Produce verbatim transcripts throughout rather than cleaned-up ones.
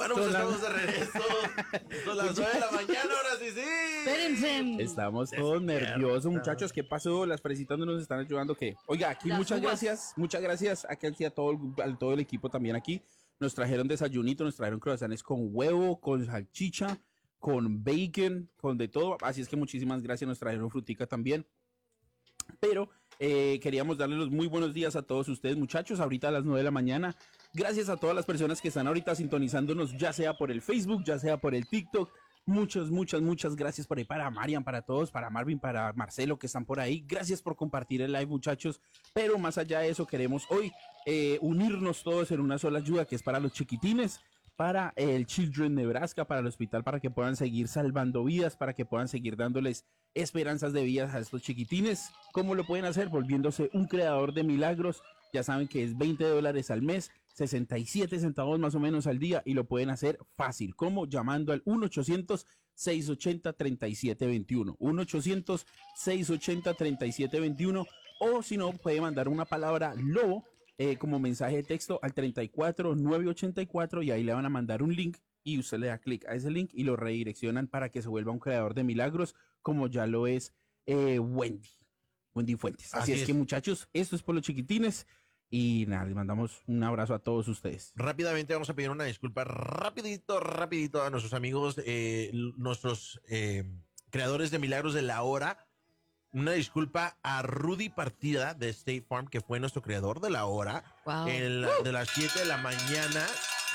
Bueno, pues estamos de regreso. Son las nueve de la mañana, ahora sí, sí. Espérense. Estamos todos nerviosos, muchachos. ¿Qué pasó? Las fresitas no nos están ayudando. ¿Qué? Oiga, aquí Las muchas uvas. gracias. Muchas gracias aquí a todo, el- a todo el equipo también aquí. Nos trajeron desayunito, nos trajeron croissants con huevo, con salchicha, con bacon, con de todo. Así es que muchísimas gracias. Nos trajeron frutica también. Pero eh, queríamos darles los muy buenos días a todos ustedes, muchachos, ahorita a las nueve de la mañana. Gracias a todas las personas que están ahorita sintonizándonos, ya sea por el Facebook, ya sea por el TikTok. Muchas, muchas, muchas gracias por ahí para Marian, para todos, para Marvin, para Marcelo que están por ahí. Gracias por compartir el live, muchachos. Pero más allá de eso, queremos hoy eh, unirnos todos en una sola ayuda que es para los chiquitines, para el Children Nebraska, para el hospital, para que puedan seguir salvando vidas, para que puedan seguir dándoles esperanzas de vidas a estos chiquitines. ¿Cómo lo pueden hacer? Volviéndose un creador de milagros. Ya saben que es veinte dólares al mes, sesenta y siete centavos más o menos al día, y lo pueden hacer fácil. ¿Cómo? Llamando al uno ochocientos, seiscientos ochenta, treinta y siete veintiuno. uno ochocientos, seiscientos ochenta, treinta y siete veintiuno. O si no, puede mandar una palabra lobo eh, como mensaje de texto al treinta y cuatro, novecientos ochenta y cuatro, y ahí le van a mandar un link y usted le da clic a ese link y lo redireccionan para que se vuelva un creador de milagros como ya lo es eh, Wendy. Wendy Fuentes. Así, Así es, es que muchachos, esto es por los chiquitines y nada, les mandamos un abrazo a todos ustedes. Rápidamente vamos a pedir una disculpa rapidito, rapidito a nuestros amigos, eh, nuestros eh, creadores de milagros de la hora. Una disculpa a Rudy Partida de State Farm, que fue nuestro creador de la hora. Wow. El, de las siete de la mañana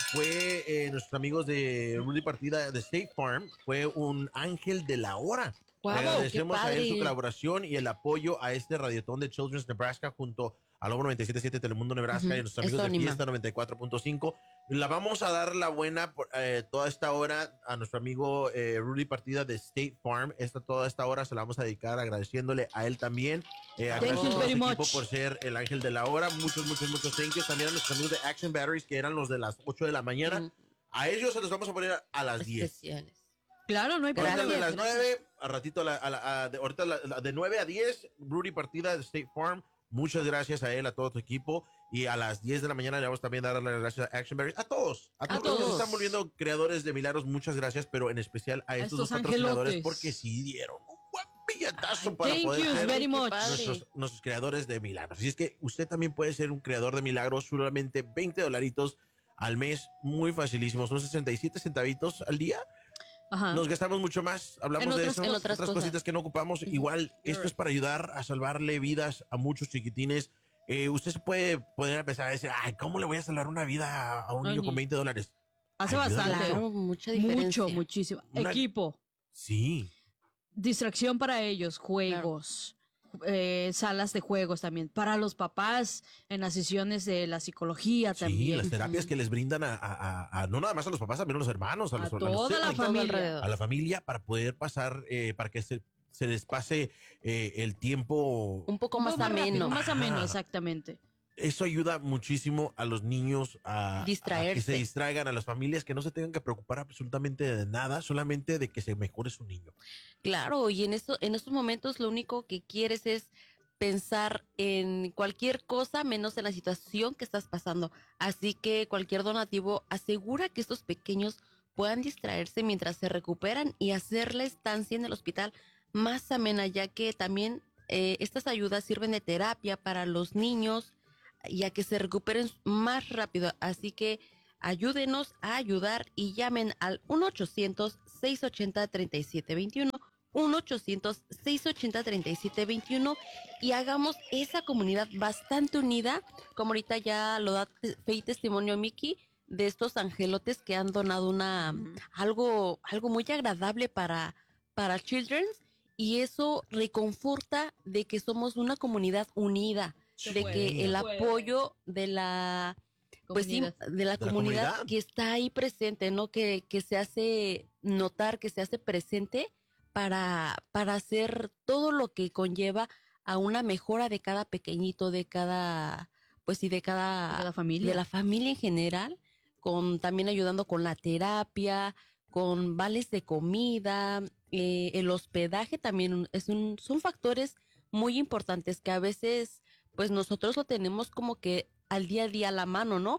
fue eh, nuestros amigos de Rudy Partida de State Farm, fue un ángel de la hora. Wow, Le agradecemos qué a él padre. su colaboración y el apoyo a este radiotón de Children's Nebraska junto a Lobo noventa y siete punto siete Telemundo Nebraska Ujú, y nuestros eso amigos de anima. Fiesta noventa y cuatro punto cinco. La vamos a dar la buena por, eh, toda esta hora a nuestro amigo eh, Rudy Partida de State Farm. Esta, toda esta hora se la vamos a dedicar agradeciéndole a él también. Eh, Thank agradecemos you a very su equipo much. por ser el ángel de la hora. Muchos, muchos, muchos thank yous. También a nuestros amigos de Action Batteries, que eran los de las ocho de la mañana. Ujú. A ellos se los vamos a poner a las diez. Especiales. Claro, no hay Ahorita problema. de las nueve, a ratito, a la- a la- a- de, ahorita la- la- de nueve a diez, Rudy Partida de State Farm. Muchas gracias a él, a todo tu equipo. Y a las diez de la mañana le vamos también a dar las gracias a Action Berries. A todos, a todos, los que todos. se están volviendo creadores de milagros. Muchas gracias, pero en especial a, estos estos dos patrocinadores angelotes. porque sí dieron un buen billetazo para Thank poder you ser very much. nuestros, nuestros creadores de milagros. Así es que usted también puede ser un creador de milagros, solamente veinte dolaritos al mes, muy facilísimo. Son sesenta y siete centavitos al día. Ajá. Nos gastamos mucho más, hablamos En de otras- eso, en otras cosas. cositas que no ocupamos. Igual, esto es para ayudar a salvarle vidas a muchos chiquitines. Eh, usted se puede poner a pensar, a decir, ay, ¿cómo le voy a salvar una vida a, a un Ay, niño ni- con veinte dólares? Hace Ayuda bastante. Claro, mucha diferencia. Mucho, muchísimo. Una- Equipo, Sí, distracción para ellos, juegos, eh, salas de juegos también. Para los papás, en las sesiones de la psicología sí, también. las terapias que les brindan a, a- a- a- no nada más a los papás, también a los hermanos, a, A los, a los toda la siblings, familia. alrededor. a la familia, para poder pasar, eh, para que se, se les pase eh, el tiempo. Un poco Un más poco rápido, ameno. Más ameno, Ajá. exactamente. Eso ayuda muchísimo a los niños a, Distraerse. a que se distraigan, a las familias que no se tengan que preocupar absolutamente de nada, solamente de que se mejore su niño. Claro, y en esto, en estos momentos lo único que quieres es pensar en cualquier cosa menos en la situación que estás pasando. Así que cualquier donativo asegura que estos pequeños puedan distraerse mientras se recuperan y hacer la estancia en el hospital más amena, ya que también eh, estas ayudas sirven de terapia para los niños y a que se recuperen más rápido. Así que ayúdenos a ayudar y llamen al uno ochocientos, seiscientos ochenta, treinta y siete veintiuno, uno ochocientos, seiscientos ochenta, treinta y siete veintiuno y hagamos esa comunidad bastante unida, como ahorita ya lo da te- fe y testimonio Miki, de estos angelotes que han donado una algo algo muy agradable para para Children's, y eso reconforta de que somos una comunidad unida, Se de puede, que se el puede. apoyo de la pues sí, Comunidad. de la De la comunidad comunidad. que está ahí presente, ¿no? Que, que se hace notar, que se hace presente para, para hacer todo lo que conlleva a una mejora de cada pequeñito, de cada, pues sí, de cada, De cada familia. de la familia en general, con también ayudando con la terapia, con vales de comida, eh, el hospedaje también es un, son factores muy importantes que a veces, pues nosotros lo tenemos como que al día a día a la mano, ¿no?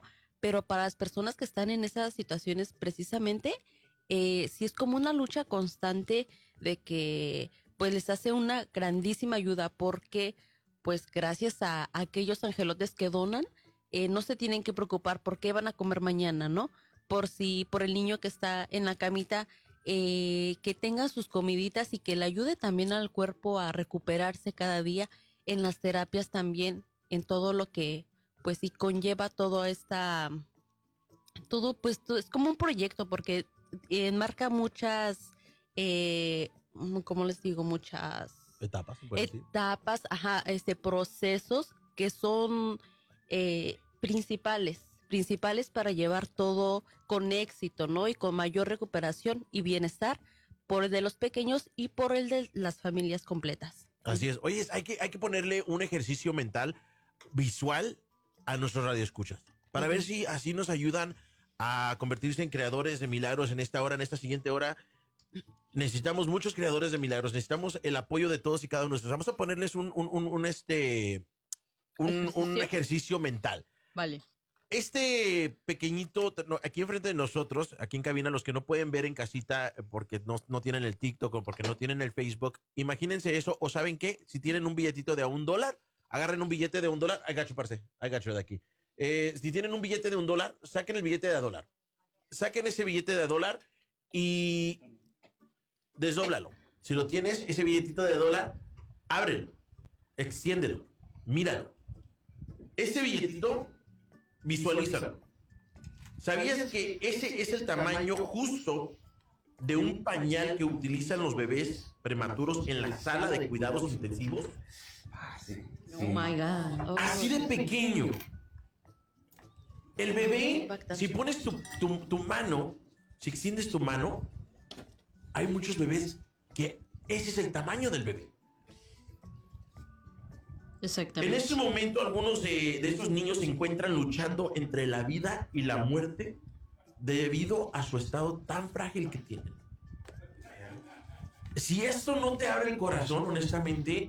pero para las personas que están en esas situaciones precisamente, eh, sí es como una lucha constante de que pues les hace una grandísima ayuda porque pues gracias a, a aquellos angelotes que donan, eh, no se tienen que preocupar por qué van a comer mañana, ¿no? Por si, por el niño que está en la camita, eh, que tenga sus comiditas y que le ayude también al cuerpo a recuperarse cada día en las terapias también, en todo lo que pues sí conlleva todo esta, todo pues to- es como un proyecto porque eh, enmarca muchas, eh, mm, ¿cómo les digo? Muchas Etapas, se puede decir. etapas, ajá, este, procesos que son eh, principales, principales para llevar todo con éxito, ¿no? Y con mayor recuperación y bienestar por el de los pequeños y por el de las familias completas. Así es. Oye, hay que, hay que ponerle un ejercicio mental visual a nuestros radioescuchas para ver Ujú. si así nos ayudan a convertirse en creadores de milagros en esta hora, en esta siguiente hora. Necesitamos muchos creadores de milagros, necesitamos el apoyo de todos y cada uno de nosotros. Vamos a ponerles un, un, un, un, este, un, un ¿Ejercicio? ejercicio mental. Vale. Este pequeñito, no, aquí enfrente de nosotros, aquí en cabina, los que no pueden ver en casita eh, porque no, no tienen el TikTok o porque no tienen el Facebook, imagínense eso, o ¿saben qué? Si tienen un billetito de a un dólar, agarren un billete de un dólar, I got you, parce, I got you de aquí. Eh, si tienen un billete de un dólar, saquen el billete de a dólar. Saquen ese billete de a dólar y desdóblalo. Si lo tienes, ese billetito de dólar, ábrelo, extiéndelo, míralo. Ese billetito, visualízalo. ¿Sabías que ese es el tamaño justo de un pañal que utilizan los bebés prematuros en la sala de cuidados intensivos? Oh my God. Oh, Así de pequeño. El bebé, Impactante. si pones tu, tu, tu mano, si extiendes tu mano, hay muchos bebés que ese es el tamaño del bebé. En Exactamente. este momento, algunos de, de estos niños se encuentran luchando entre la vida y la muerte debido a su estado tan frágil que tienen. Si esto no te abre el corazón, honestamente,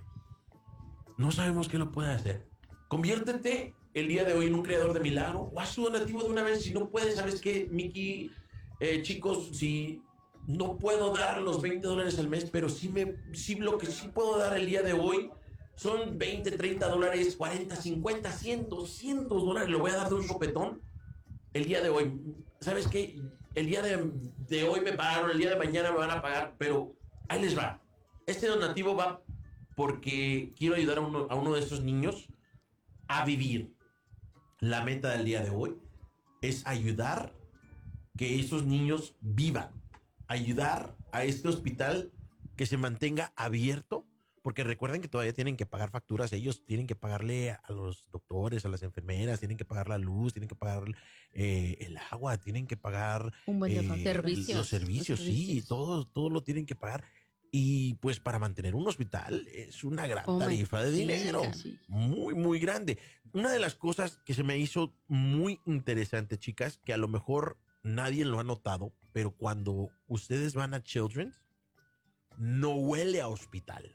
no sabemos qué lo puede hacer. Conviértete el día de hoy en un creador de milagro o haz tu donativo de una vez. Si no puedes, ¿sabes qué, Miki? Eh, chicos, si no puedo dar los veinte dólares al mes, pero sí, me, sí lo que sí puedo dar el día de hoy son veinte, treinta dólares, cuarenta, cincuenta, cien, doscientos dólares. Lo voy a dar de un sopetón el día de hoy. ¿Sabes qué? El día de, de hoy me pagaron, el día de mañana me van a pagar, pero ahí les va. Este donativo va porque quiero ayudar a uno, a uno de esos niños a vivir. La meta del día de hoy es ayudar que esos niños vivan. Ayudar a este hospital que se mantenga abierto, porque recuerden que todavía tienen que pagar facturas, ellos tienen que pagarle a los doctores, a las enfermeras, tienen que pagar la luz, tienen que pagar eh, el agua, tienen que pagar Un buen de eh, facturas. Servicios. los servicios, Los sí, servicios. todo, todo lo tienen que pagar. Y pues para mantener un hospital es una gran Oh my- tarifa de sí, dinero, sí. muy, muy grande. Una de las cosas que se me hizo muy interesante, chicas, que a lo mejor nadie lo ha notado, pero cuando ustedes van a Children's, no huele a hospital.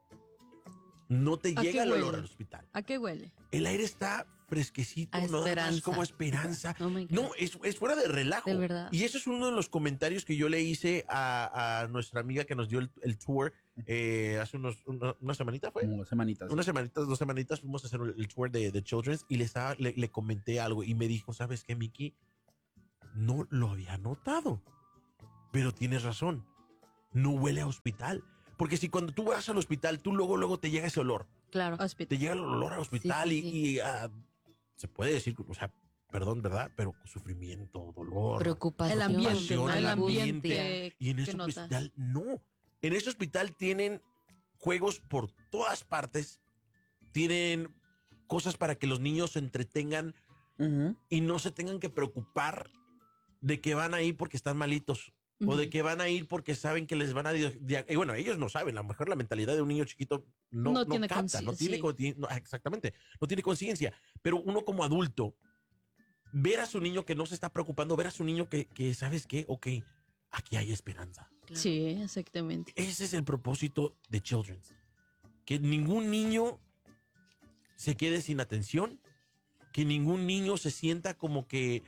No te ¿A qué llega el olor huele? al hospital. ¿A qué huele? El aire está fresquecito, A nada más esperanza. como a esperanza. Oh my God. No, es, es fuera de relajo. De verdad. Y eso es uno de los comentarios que yo le hice a, a nuestra amiga que nos dio el, el tour eh, hace unos, una, una semanita, ¿fue? Como semanitas. Unas semanitas, dos semanitas fuimos a hacer el tour de, de Children's y le, estaba, le, le comenté algo y me dijo, ¿sabes qué, Miki? No lo había notado, pero tienes razón, no huele a hospital. Porque si cuando tú vas al hospital, tú luego, luego te llega ese olor, Claro. te Hospital. llega el olor al hospital Sí, sí, y, y, ah, se puede decir, o sea, perdón, ¿verdad? Pero sufrimiento, dolor, Preocupación. El ambiente, pasión, ¿no? el El ambiente. ambiente Y en que ese notas. hospital, no. En ese hospital tienen juegos por todas partes, tienen cosas para que los niños se entretengan Ujú. y no se tengan que preocupar de que van a ir porque están malitos o de Ujú. que van a ir porque saben que les van a... dia- dia- y bueno, ellos no saben, a lo mejor la mentalidad de un niño chiquito no, No no tiene capta, no consci- tiene sí. conti- no, exactamente, no tiene conciencia, pero uno como adulto, ver a su niño que no se está preocupando, ver a su niño que, que ¿sabes qué? Ok, aquí hay esperanza. Claro. Sí, exactamente. Ese es el propósito de Children's, que ningún niño se quede sin atención, que ningún niño se sienta como que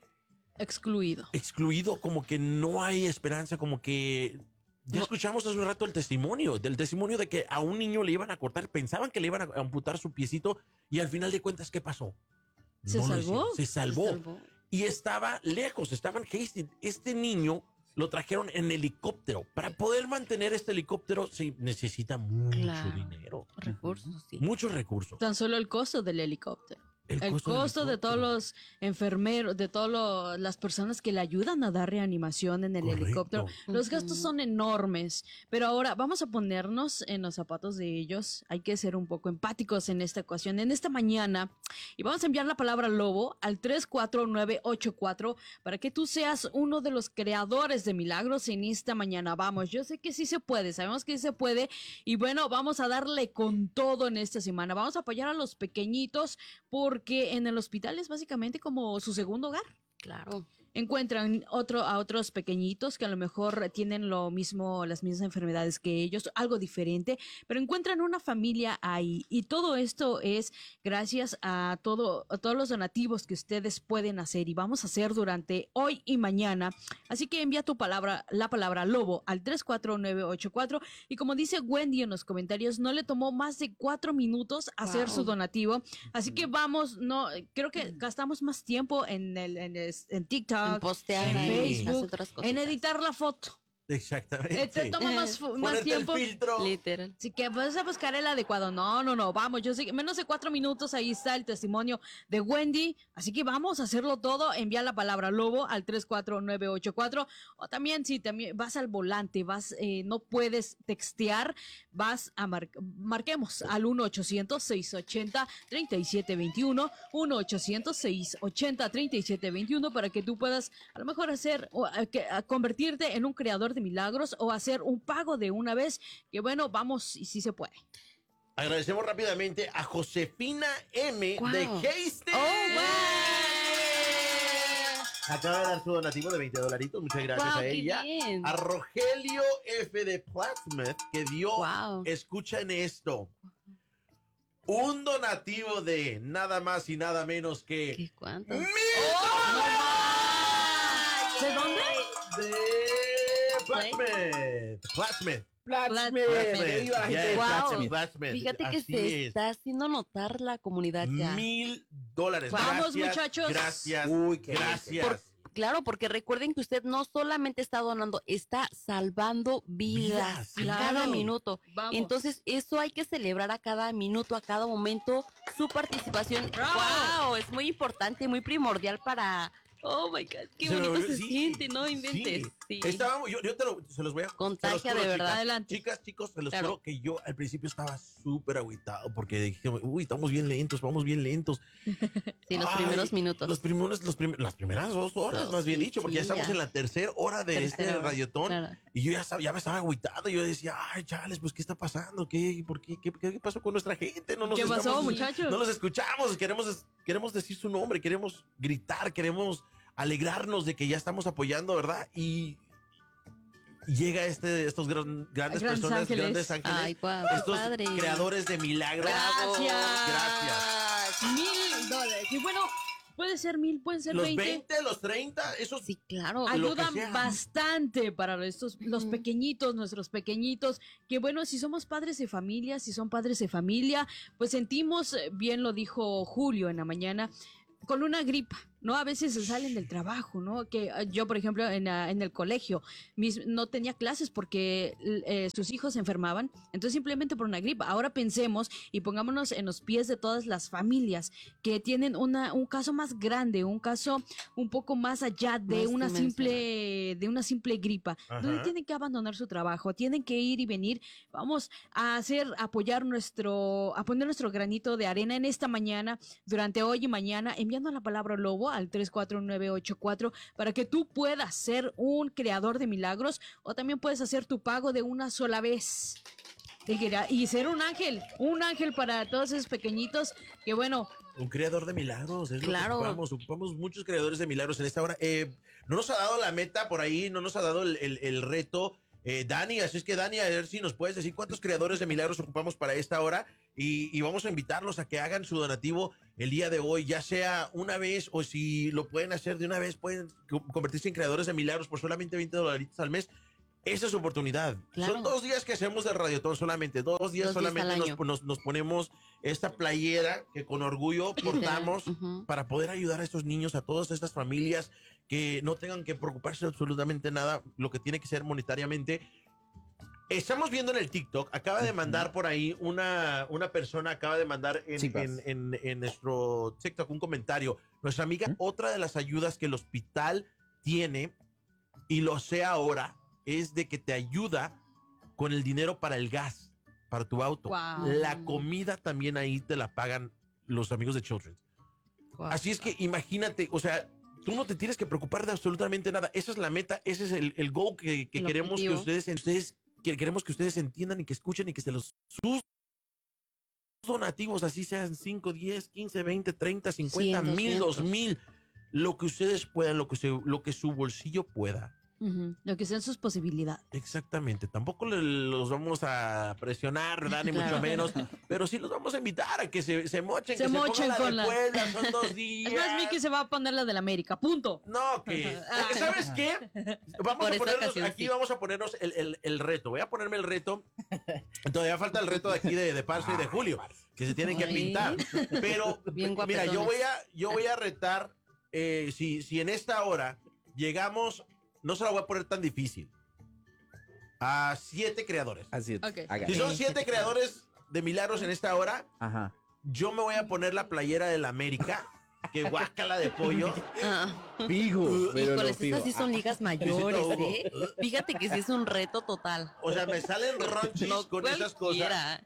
Excluido. excluido, como que no hay esperanza, como que ya No. escuchamos hace un rato el testimonio, del testimonio de que a un niño le iban a cortar, pensaban que le iban a amputar su piecito y al final de cuentas, ¿qué pasó? ¿Se No lo salvó? hicieron, se salvó. Se salvó. Y estaba lejos, estaba en Hastings. Este niño lo trajeron en helicóptero. Para poder mantener este helicóptero se necesita mucho Claro. dinero, Recursos, sí. muchos recursos. Tan solo el costo del helicóptero. El del costo de todos helicóptero. los enfermeros, de todas las personas que le ayudan a dar reanimación en el Correcto. helicóptero. Los Ujú. gastos son enormes, pero ahora vamos a ponernos en los zapatos de ellos. Hay que ser un poco empáticos en esta ocasión, en esta mañana. Y vamos a enviar la palabra lobo al tres cuatro nueve ocho cuatro para que tú seas uno de los creadores de milagros en esta mañana. Vamos, yo sé que sí se puede, sabemos que sí se puede. Y bueno, vamos a darle con todo en esta semana. Vamos a apoyar a los pequeñitos porque en el hospital es básicamente como su segundo hogar. Claro. Encuentran otro, a otros pequeñitos que a lo mejor tienen lo mismo, las mismas enfermedades que ellos, algo diferente, pero encuentran una familia ahí. Y todo esto es gracias a, todo, a todos los donativos que ustedes pueden hacer y vamos a hacer durante hoy y mañana. Así que envía tu palabra, la palabra lobo al tres cuatro nueve ocho cuatro. Y como dice Wendy en los comentarios, no le tomó más de cuatro minutos hacer Wow. su donativo. Así que vamos, no, creo que gastamos más tiempo en, el, en, el- en TikTok, En postear en ahí, Facebook, hacer otras en cositas. editar la foto. Exactamente. Eh, te toma más, fu- más Ponerte tiempo. el filtro. Literal. Así que vas a buscar el adecuado. No, no, no, vamos, yo sé que menos de cuatro minutos, ahí está el testimonio de Wendy. Así que vamos a hacerlo todo. Envía la palabra lobo al tres cuatro nueve ocho cuatro. O también, si también vas al volante, vas, eh, no puedes textear, vas a mar marquemos al uno ochocientos seiscientos ochenta treinta y siete veintiuno, uno ochocientos seiscientos ochenta treinta y siete veintiuno, para que tú puedas a lo mejor hacer, o, a, que, a convertirte en un creador de milagros o hacer un pago de una vez, que bueno, vamos, y sí se puede. Agradecemos rápidamente a Josefina M. Wow. de Hastings. Oh, wow. Acaba de dar su donativo de veinte dolaritos. Muchas gracias Wow, a qué ella. bien. A Rogelio F. de Plattsmouth, que dio, Wow. escuchen esto, un donativo de nada más y nada menos que ¿Qué cuánto? mil Oh, dólares. ¿De dónde? De Plattsmouth. Plattsmouth. Plattsmouth, Plattsmouth. que viva la gente de Yes, Wow. Plattsmouth. Plattsmouth. Fíjate que Así se es. está haciendo notar la comunidad ya. Mil dólares. Vamos, Gracias, muchachos. Gracias. Uy, qué gracias. Por- Claro, porque recuerden que usted no solamente está donando, está salvando vidas Vidas, a claro. cada minuto. Vamos. Entonces, eso hay que celebrar a cada minuto, a cada momento, su participación. ¡Bravo! ¡Wow! Es muy importante, muy primordial para... Oh, my God, qué Se me bonito volvió- se sí, siente, ¿no? Inventes. sí. Sí. Estábamos, yo, yo te lo, se los voy a Contagia se los juro, de verdad. chicas. Adelante. Chicas, chicos, se los Claro. juro que yo al principio estaba súper agüitado porque dije, uy, estamos bien lentos, vamos bien lentos. Sí, los Ay, primeros minutos. Los primeros, los prim- las primeras dos horas, Dos, más bien sí, dicho, porque sí, ya estamos ya. en la tercera hora de Tercera este hora, radiotón. claro. Y yo ya, sab- ya me estaba agüitado. Yo decía, ay, chales, pues, ¿qué está pasando? ¿Qué, por qué, qué, qué pasó con nuestra gente? No nos ¿Qué pasó, estamos- muchachos? No los escuchamos. Queremos, queremos decir su nombre, queremos gritar, queremos alegrarnos de que ya estamos apoyando, ¿verdad? Y llega este, estos gran- grandes Grandes personas, ángeles. grandes ángeles, Ay, guau, qué estos padre. creadores de milagros. Gracias. Gracias. Mil dólares. Y bueno, puede ser mil, pueden ser Los veinte. veinte, los treinta, esos Sí, claro. Ay, lo Ayudan que sea. bastante para estos, los Ujú. pequeñitos, nuestros pequeñitos, que bueno, si somos padres de familia, si son padres de familia, pues sentimos, eh, bien lo dijo Julio en la mañana, con una gripa, ¿no? A veces se salen del trabajo, ¿no? Que eh, yo, por ejemplo, en, la- en el colegio, mis- no tenía clases porque eh, sus hijos se enfermaban, entonces simplemente por una gripa. Ahora pensemos y pongámonos en los pies de todas las familias que tienen una, un caso más grande, un caso un poco más allá de Más una dimensional. simple, de una simple gripa, donde Ajá. tienen que abandonar su trabajo, tienen que ir y venir. Vamos a hacer, apoyar nuestro, a poner nuestro granito de arena en esta mañana, durante hoy y mañana, enviando la palabra lobo al tres cuatro nueve ocho cuatro para que tú puedas ser un creador de milagros o también puedes hacer tu pago de una sola vez. Y que- Y ser un ángel, un ángel para todos esos pequeñitos que bueno, Un creador de milagros, es Claro. lo que ocupamos. Ocupamos muchos creadores de milagros en esta hora. Eh, no nos ha dado la meta por ahí, no nos ha dado el, el- el reto, eh, Dani. Así es que, Dani, a ver si nos puedes decir cuántos creadores de milagros ocupamos para esta hora. y, y vamos a invitarlos a que hagan su donativo el día de hoy, ya sea una vez o si lo pueden hacer de una vez, pueden co- convertirse en creadores de milagros por solamente veinte dolaritos al mes. Esa es su oportunidad. Claro. Son dos días que hacemos el Radiotón solamente. Dos días Dos días solamente al nos, año. nos, nos ponemos esta playera que con orgullo portamos Ujú. para poder ayudar a estos niños, a todas estas familias que no tengan que preocuparse absolutamente nada, lo que tiene que ser monetariamente. Estamos viendo en el TikTok, acaba de mandar por ahí una, una persona, acaba de mandar en, Sí, pues. en, en, en nuestro TikTok un comentario. Nuestra amiga, ¿Mm? otra de las ayudas que el hospital tiene, y lo sé ahora, es de que te ayuda con el dinero para el gas, para tu auto. Wow. La comida también ahí te la pagan los amigos de Children's. Guau. Así es que imagínate, o sea, tú no te tienes que preocupar de absolutamente nada. Esa es la meta, ese es el, el goal que, que El queremos objetivo. que ustedes, ustedes que queremos que ustedes entiendan y que escuchen y que se los sus donativos, así sean cinco, diez, quince, veinte, treinta, cincuenta, cien, mil, doscientos. dos mil, lo que ustedes puedan, lo que, se, lo que su bolsillo pueda. Ujú, lo que sean sus posibilidades. Exactamente, tampoco le- los vamos a presionar, ¿verdad? Ni Claro. mucho menos, pero sí los vamos a invitar a que se, se mochen, Se que mochen se pongan con la la- recuerda, son dos días. Es más, Mickey se va a poner la del América, punto. No, que. ¿Sabes qué? Vamos Por a esa ponernos, ocasión, aquí sí. vamos a ponernos el, el- el reto. Voy a ponerme el reto. Todavía falta el reto de aquí de, de Parce y de Julio, que se tienen que Ay. pintar. Pero, Bien mira, yo guapetones. voy a, yo voy a retar, eh, si, si en esta hora llegamos, no se la voy a poner tan difícil, a siete creadores. Así es. Ok. Haga. Si son siete creadores de milagros en esta hora, Ajá. yo me voy a poner la playera del América, que guácala de pollo. Ah. Fijo, pero lo Híjoles, fijo. estas sí son ligas mayores, Hugo. ¿eh? Fíjate que sí es un reto total. O sea, me salen ronchis No con esas cosas. cualquiera.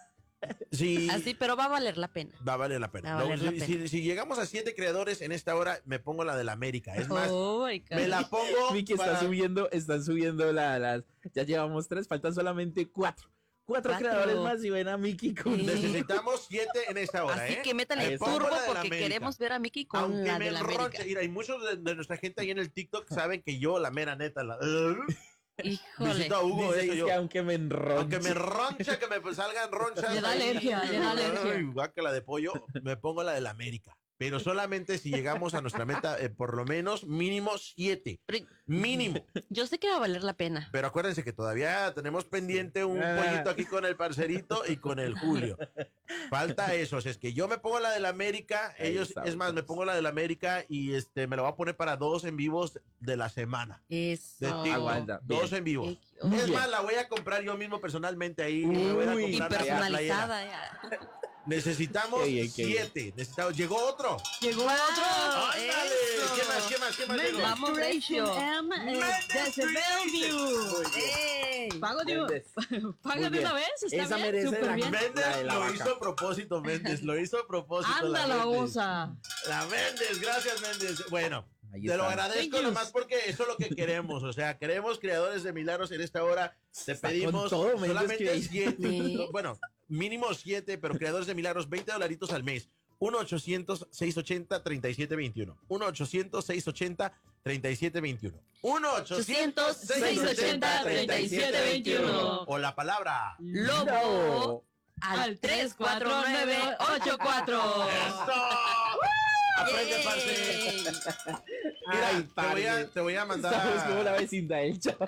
Sí, Así, pero va a valer la pena. va a valer la pena. Va a valer No, la si, pena. si- si llegamos a siete creadores en esta hora, me pongo la del América. Es más, Oh, my God. me la pongo. Vicky está para- subiendo, están subiendo la- las. Ya llevamos tres, faltan solamente cuatro. Cuatro, Cuatro. creadores más y ven a Mickey con. Sí. Necesitamos siete en esta hora, Así ¿eh? que métale Ahí turbo pongo la de la porque América. queremos ver a Mickey con Aunque la me de la ronche. América. Mira, y muchos de, de nuestra gente ahí en el TikTok saben que yo, la mera neta, la. Híjole. Visito a Hugo, Dice, eso es yo. que aunque me enronche. Aunque me roncha, que me salgan ronchas. Le da ahí. alergia, le da alergia. Ay, guácala de pollo, me pongo la del América. Pero solamente si llegamos a nuestra meta, eh, por lo menos mínimo siete. Pero Mínimo. yo sé que va a valer la pena. Pero acuérdense que todavía tenemos pendiente un Ah. pollito aquí con el parcerito y con el Julio. Falta eso. O sea, es que yo me pongo la del América, Ahí ellos, está, es más, me pues. pongo la del América y este me lo voy a poner para dos en vivos de la semana. Eso. De TikTok. Aguanta. Dos Bien. en vivo. Eh, Muy Es bien. más, la voy a comprar yo mismo personalmente ahí. Uy, me voy a y Y comprar la- la playera. personalizada. Ya. Necesitamos Qué bien, qué bien. siete. Necesitamos. Llegó otro. Llegó Wow, otro. ¡Ándale! eso. ¿Qué más? ¿Qué más? ¿Qué más llegó? Vamos, recio. M eh, Mendes desde Bellevue. ¡Ey! Pago de, Méndez. paga Muy de una bien. vez, está Esa bien, merece súper la- bien. Méndez La de la lo vaca. hizo a propósito, Méndez. Lo hizo a propósito. Anda la Méndez. osa. La Méndez, gracias, Méndez. Bueno, Ahí te lo está. agradezco Thank yous. nomás porque eso es lo que queremos. O sea, queremos creadores de milagros en esta hora. Te Está pedimos con todo, Méndez, solamente que- siete. Sí. no, Bueno, mínimo siete, pero creadores de milagros, veinte dolaritos al mes. uno ochocientos, seiscientos ochenta, treinta y siete veintiuno. uno ochocientos, seiscientos ochenta, treinta y siete veintiuno. uno ochocientos, seiscientos ochenta, treinta y siete veintiuno. O la palabra. Lobo Al al tres cuatro nueve ocho cuatro. ¡Eso! Aprende, parce. Mira, Ay, te, voy a, parce. te voy a mandar Estamos como la a vecindad del chavo.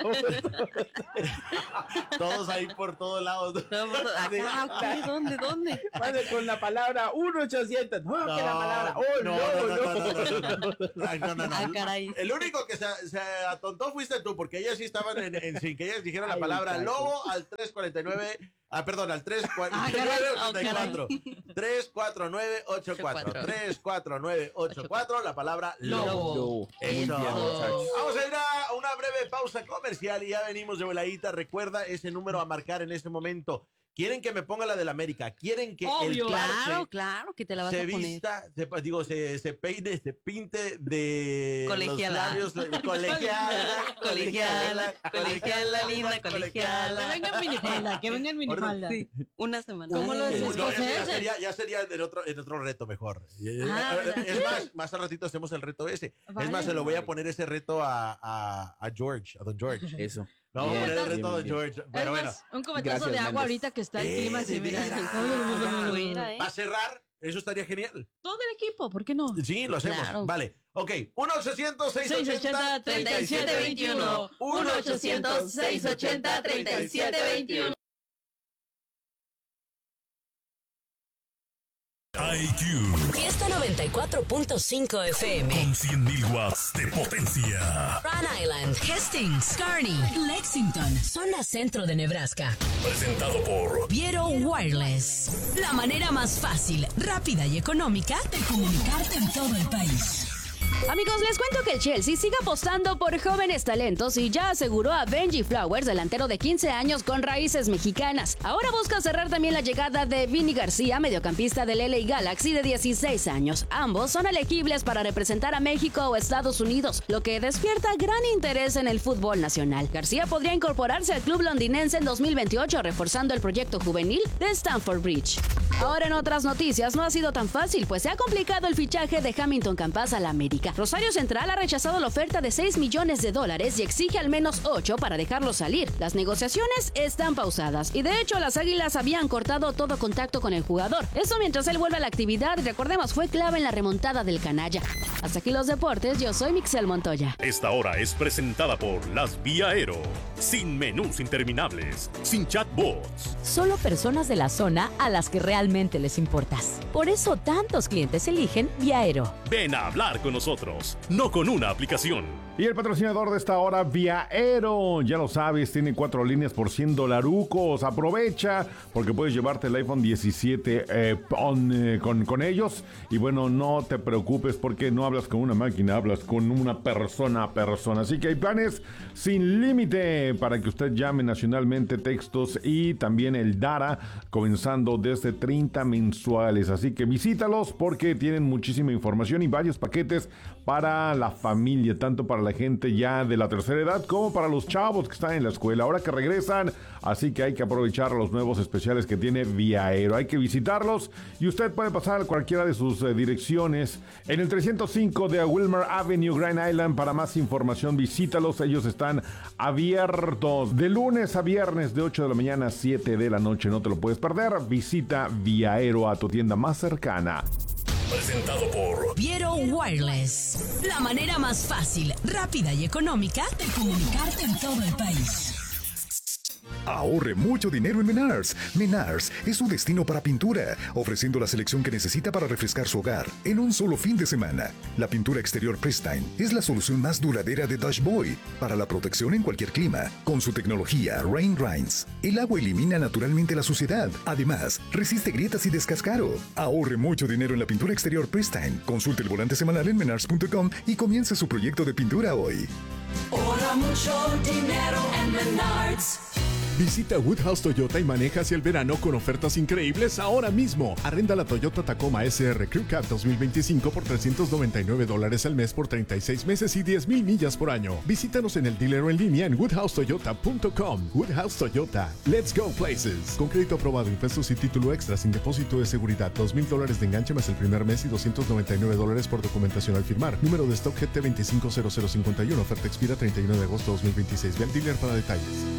todos ahí por todos lados. Ah, ok, ¿dónde, dónde? Mande con la palabra uno ochocientos. No, que la palabra. Oh, no, no, no. no, no, no. Ay, no, no, no. Ah, caray. El único que se, se atontó fuiste tú, porque ellas sí estaban en, en- sin que ellas dijeran la Ay, palabra caray. lobo al tres cuarenta y nueve. Ah, perdón, al tres cuarenta y Ah, nueve caray. ochenta y cuatro. tres cuatro nueve ocho cuatro. tres cuatro nueve ocho cuatro, la palabra lobo. Lobo. No. Eso. Muy bien, muchachos. Vamos a ir a una breve pausa comercial y ya venimos de voladita. Recuerda ese número a marcar en este momento. Quieren que me ponga la del América. Quieren que Obvio. el Claro, Parce claro que te la vas se a poner. vista, se, digo, se, se peine, se pinte de Colegiala. los labios, eh, colegiala, Colegiala, colegiala, linda, Que colegiala. venga en minifalda, que venga en minifalda. Sí, una semana. ¿Cómo lo No, haces? ya, escoceses. ya sería, ya sería en otro, en otro reto mejor. Ah, Eh, es más, más al ratito hacemos el reto ese. Es Vale. más, se lo voy a poner ese reto a, a, a George, a don George. Eso. Vamos Bien, a poner el bien, reto de bien. George. Es Pero bueno, más, un cubetazo Gracias, de agua Méndez. ahorita que está el Eh, clima así, de mira. veras. Fuera, ¿eh? para cerrar, eso estaría genial. Todo el equipo, ¿por qué no? Sí, lo hacemos. Claro. Vale. Ok. uno ochocientos seis seis ochenta ochenta treinta y siete veintiuno. uno ochocientos seis ochenta treinta y siete veintiuno. I Q Fiesta noventa y cuatro punto cinco F M. con cien mil watts de potencia. Rhode Island, Hastings, Kearney, Lexington, zona centro de Nebraska. Presentado por Viero Wireless. La manera más fácil, rápida y económica de comunicarte en todo el país. Amigos, les cuento que el Chelsea sigue apostando por jóvenes talentos y ya aseguró a Benji Flowers, delantero de quince años con raíces mexicanas. Ahora busca cerrar también la llegada de Vini García, mediocampista del L A Galaxy de dieciséis años. Ambos son elegibles para representar a México o Estados Unidos, lo que despierta gran interés en el fútbol nacional. García podría incorporarse al club londinense en dos mil veintiocho, reforzando el proyecto juvenil de Stamford Bridge. Ahora en otras noticias no ha sido tan fácil, pues se ha complicado el fichaje de Hamilton Campas al América. Rosario Central ha rechazado la oferta de seis millones de dólares y exige al menos ocho para dejarlo salir. Las negociaciones están pausadas y de hecho las Águilas habían cortado todo contacto con el jugador. Eso mientras él vuelve a la actividad y recordemos fue clave en la remontada del canalla. Hasta aquí los deportes, yo soy Mixel Montoya. Esta hora es presentada por Las Vía Aero. Sin menús interminables, sin chatbots. Solo personas de la zona a las que realmente les importas. Por eso tantos clientes eligen Vía Aero. Ven a hablar con nosotros, no con una aplicación. Y el patrocinador de esta hora, Vía Aero, ya lo sabes, tiene cuatro líneas por cien dolarucos. Aprovecha porque puedes llevarte el iPhone diecisiete eh, on, eh, con, con ellos. Y bueno, no te preocupes porque no hablas con una máquina, hablas con una persona a persona. Así que hay planes sin límite para que usted llame nacionalmente, textos y también el Dara, comenzando desde treinta mensuales. Así que visítalos porque tienen muchísima información y varios paquetes para la familia, tanto para la gente ya de la tercera edad como para los chavos que están en la escuela, ahora que regresan, así que hay que aprovechar los nuevos especiales que tiene Vía Aero, hay que visitarlos y usted puede pasar a cualquiera de sus eh, direcciones en el trescientos cinco de Wilmer Avenue, Grand Island. Para más información visítalos, ellos están abiertos de lunes a viernes de ocho de la mañana a siete de la noche, no te lo puedes perder. Visita Vía Aero a tu tienda más cercana. Presentado por Viero Wireless. La manera más fácil, rápida y económica de comunicarte en todo el país. Ahorre mucho dinero en Menards. Menards es su destino para pintura, ofreciendo la selección que necesita para refrescar su hogar en un solo fin de semana. La pintura exterior Prestine es la solución más duradera de Dutch Boy para la protección en cualquier clima. Con su tecnología Rain Rinse, el agua elimina naturalmente la suciedad. Además, resiste grietas y descascaro. Ahorre mucho dinero en la pintura exterior Prestine. Consulte el volante semanal en menards punto com y comience su proyecto de pintura hoy. Ahorra mucho dinero en Menards. Visita Woodhouse Toyota y maneja hacia el verano con ofertas increíbles ahora mismo. Arrenda la Toyota Tacoma S R Crew Cab dos mil veinticinco por trescientos noventa y nueve dólares al mes por treinta y seis meses y diez mil millas por año. Visítanos en el dealer o en línea en woodhouse toyota punto com. Woodhouse Toyota. Let's go places. Con crédito aprobado, impuestos y título extra sin depósito de seguridad. dos mil dólares de enganche más el primer mes y doscientos noventa y nueve dólares por documentación al firmar. Número de stock G T veinticinco cero cero cincuenta y uno. Oferta expira treinta y uno de agosto de dos mil veintiséis. Ve al dealer para detalles.